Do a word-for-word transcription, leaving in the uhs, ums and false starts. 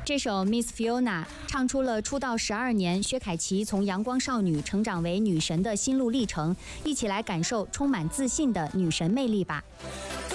这首《Miss Fiona》唱出了出道十二年薛凯琪从阳光少女成长为女神的心路历程，一起来感受充满自信的女神魅力吧。